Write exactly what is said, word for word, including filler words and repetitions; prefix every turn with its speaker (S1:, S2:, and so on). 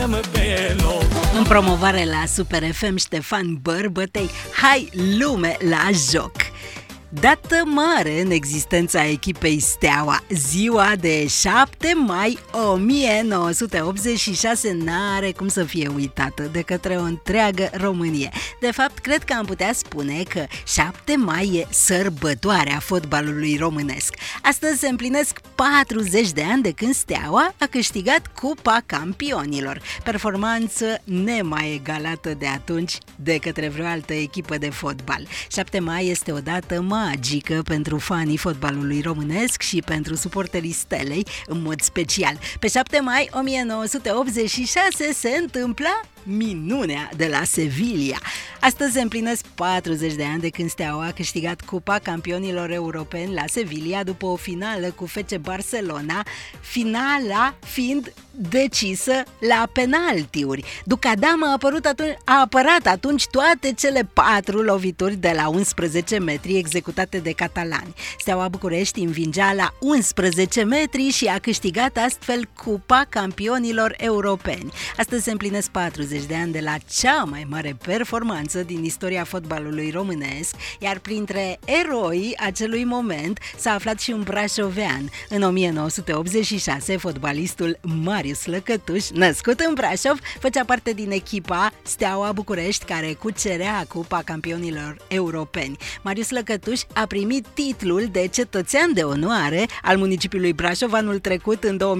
S1: În promovare la Super F M, Ștefan Bărbătei, hai lume la joc! Dată mare în existența echipei Steaua, ziua de șapte mai o mie nouă sute optzeci și șase n-are cum să fie uitată de către o întreagă Românie. De fapt, cred că am putea spune că șapte mai e sărbătoarea fotbalului românesc. Astăzi se împlinesc patruzeci de ani de când Steaua a câștigat Cupa Campionilor, performanță nemai egalată de atunci de către vreo altă echipă de fotbal. șapte mai este o dată magică pentru fanii fotbalului românesc și pentru suporterii Stelei în mod special. Pe șapte mai o mie nouă sute optzeci și șase se întâmpla minunea de la Sevilla. Astăzi se împlinesc patruzeci de ani de când Steaua a câștigat Cupa Campionilor Europeni la Sevilla după o finală cu F C Barcelona, finala fiind decisă la penaltiuri. Ducadam a, apărut atunci, a apărat atunci toate cele patru lovituri de la unsprezece metri executate de catalani. Steaua București învingea la unsprezece metri și a câștigat astfel Cupa Campionilor Europeni. Astăzi se împlinesc patruzeci de ani de la cea mai mare performanță din istoria fotbalului românesc, iar printre eroii acelui moment s-a aflat și un brașovean. În o mie nouă sute optzeci și șase, fotbalistul Marius Lăcătuș, născut în Brașov, făcea parte din echipa Steaua București, care cucerea Cupa Campionilor Europeni. Marius Lăcătuș a primit titlul de cetățean de onoare al municipiului Brașov anul trecut, în două mii